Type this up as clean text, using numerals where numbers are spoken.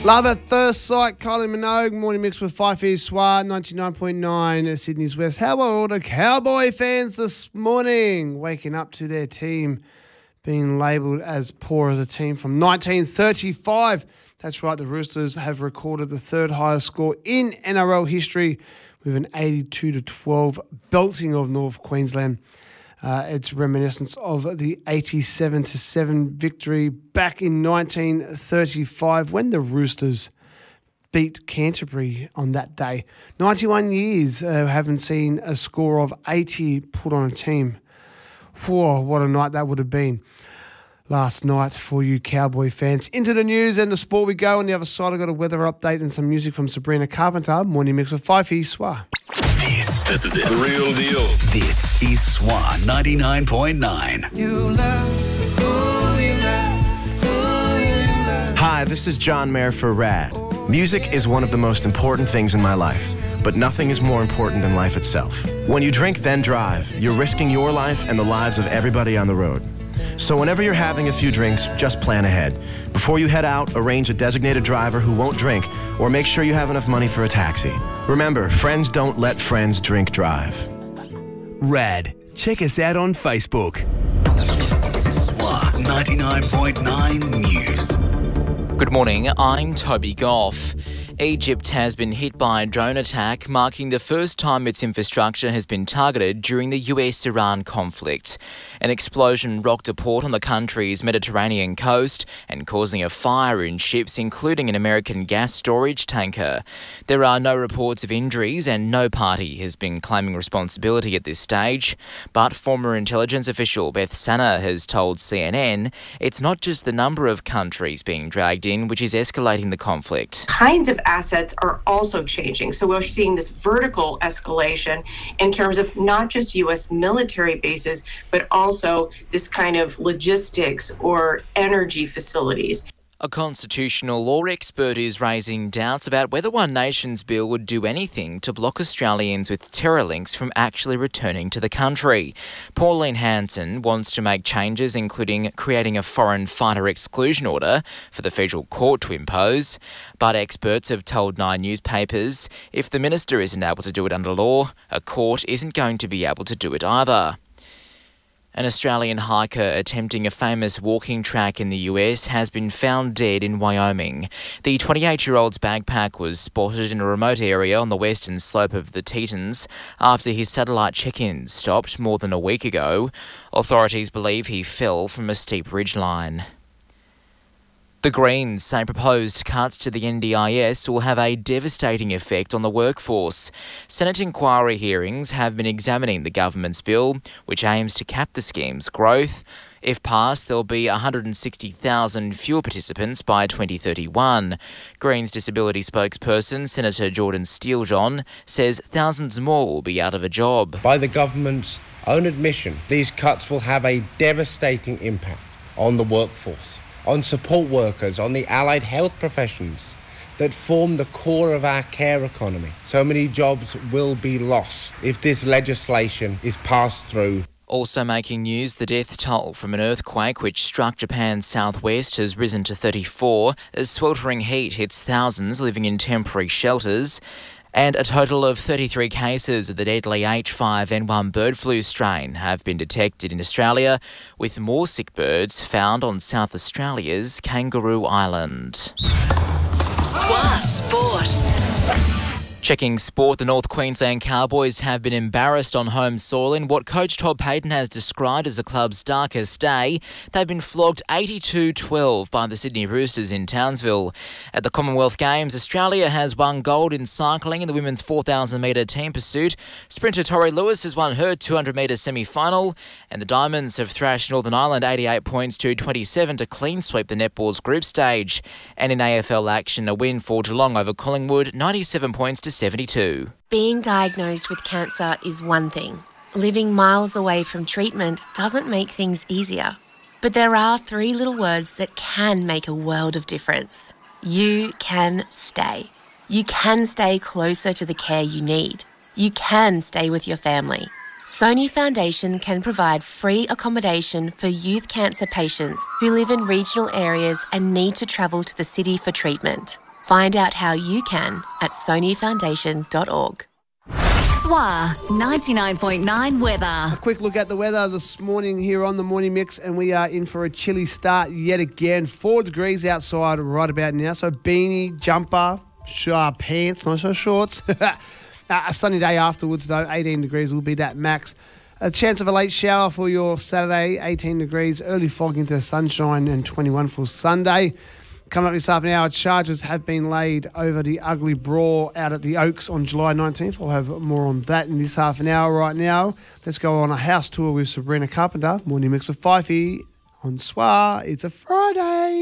Love at first sight, Kylie Minogue, morning mix with Fife Soir, 99.9 Sydney's West. How are all the Cowboy fans this morning? Waking up to their team being labelled as poor as a team from 1935. That's right, the Roosters have recorded the third highest score in NRL history with an 82-12 belting of North Queensland. It's reminiscence of the 87-7 victory back in 1935 when the Roosters beat Canterbury on that day. 91 years haven't seen a score of 80 put on a team. Whoa, what a night that would have been last night for you Cowboy fans. Into the news and the sport we go. On the other side, I've got a weather update and some music from Sabrina Carpenter. Morning mix with Fife Soir. This is it. The real deal. This is Soir 99.9. You love who you love, who you love. Hi, this is John Mayer for RAD. Music is one of the most important things in my life, but nothing is more important than life itself. When you drink, then drive, you're risking your life and the lives of everybody on the road. So whenever you're having a few drinks, just plan ahead. Before you head out, arrange a designated driver who won't drink, or make sure you have enough money for a taxi. Remember, friends don't let friends drink drive. RAD. Check us out on Facebook. Soir 99.9 News. Good morning, I'm Toby Goff. Egypt has been hit by a drone attack, marking the first time its infrastructure has been targeted during the US-Iran conflict. An explosion rocked a port on the country's Mediterranean coast and causing a fire in ships, including an American gas storage tanker. There are no reports of injuries and no party has been claiming responsibility at this stage. But former intelligence official Beth Sanner has told CNN it's not just the number of countries being dragged in which is escalating the conflict. Kinds of assets are also changing. So we're seeing this vertical escalation in terms of not just U.S. military bases, but also this kind of logistics or energy facilities. A constitutional law expert is raising doubts about whether One Nation's bill would do anything to block Australians with terror links from actually returning to the country. Pauline Hanson wants to make changes, including creating a foreign fighter exclusion order for the federal court to impose. But experts have told Nine newspapers if the minister isn't able to do it under law, a court isn't going to be able to do it either. An Australian hiker attempting a famous walking track in the US has been found dead in Wyoming. The 28-year-old's backpack was spotted in a remote area on the western slope of the Tetons after his satellite check-in stopped more than a week ago. Authorities believe he fell from a steep ridgeline. The Greens say proposed cuts to the NDIS will have a devastating effect on the workforce. Senate inquiry hearings have been examining the government's bill, which aims to cap the scheme's growth. If passed, there'll be 160,000 fewer participants by 2031. Greens disability spokesperson Senator Jordan Steele-John says thousands more will be out of a job. By the government's own admission, these cuts will have a devastating impact on the workforce, on support workers, on the allied health professions that form the core of our care economy. So many jobs will be lost if this legislation is passed through. Also making news, the death toll from an earthquake which struck Japan's southwest has risen to 34 as sweltering heat hits thousands living in temporary shelters. And a total of 33 cases of the deadly H5N1 bird flu strain have been detected in Australia, with more sick birds found on South Australia's Kangaroo Island. Soir Sport. Checking sport, the North Queensland Cowboys have been embarrassed on home soil in what coach Todd Payten has described as the club's darkest day. They've been flogged 82-12 by the Sydney Roosters in Townsville. At the Commonwealth Games, Australia has won gold in cycling in the women's 4,000-metre team pursuit. Sprinter Tori Lewis has won her 200-metre semi-final, and the Diamonds have thrashed Northern Ireland 88 points to 27 to clean sweep the netball's group stage. And in AFL action, a win for Geelong over Collingwood, 97 points to 72. Being diagnosed with cancer is one thing. Living miles away from treatment doesn't make things easier. But there are three little words that can make a world of difference. You can stay. You can stay closer to the care you need. You can stay with your family. Sony Foundation can provide free accommodation for youth cancer patients who live in regional areas and need to travel to the city for treatment. Find out how you can at sonyfoundation.org. SWA 99.9 weather. A quick look at the weather this morning here on the Morning Mix, and we are in for a chilly start yet again. 4 degrees outside right about now, so beanie, jumper, pants, not so shorts. A sunny day afterwards though, 18 degrees will be that max. A chance of a late shower for your Saturday, 18 degrees, early fog into sunshine and 21 for Sunday. Coming up this half an hour, charges have been laid over the ugly brawl out at the Oaks on July 19th. We'll have more on that in this half an hour. Right now, let's go on a house tour with Sabrina Carpenter. Morning Mix with Fifey on SWA. It's a Friday.